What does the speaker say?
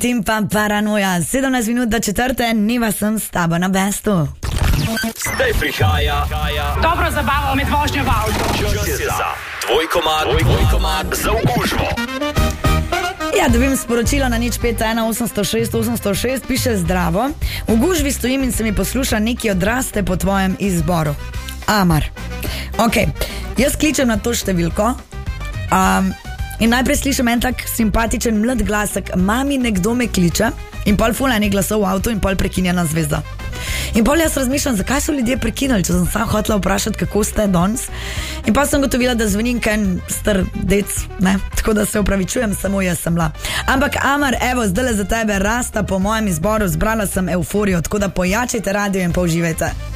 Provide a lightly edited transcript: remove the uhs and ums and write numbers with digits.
Tim pa paranoja, 17 minut do 4, Niva sem s tabo na bestu. Zdaj prihaja dobro zabavo med vožnjo v avtu. Čas je za tvoj komad za okužbo. Ja, dobim sporočilo na 051 806 806, piše zdravo. V gužvi stojim in se mi posluša neki odraste po tvojem izboru. Amar. Ok, jaz kličem na to številko in najprej slišim en tak simpatičen mlad glasek, mami, nekdo me kliče, in pol fulani glasov v avtu in pol prekinjena zvezda. In pol jaz razmišljam, zakaj so ljudje prekinili, če sem sam hotela vprašati, kako ste danes. In pa sem gotovila, da zvonim kaj star dec, ne, tako da se opravičujem, samo jaz sem la. Ampak Amar, evo, zdaj za tebe rasta po mojem izboru, zbrala sem euforijo, tako da pojačajte radio in pa uživajte.